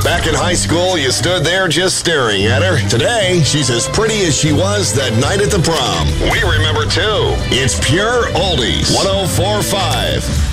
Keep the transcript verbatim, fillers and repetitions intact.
Back in high school, you stood there just staring at her. Today, she's as pretty as she was that night at the prom. We remember, too. It's Pure Oldies. one oh four point five.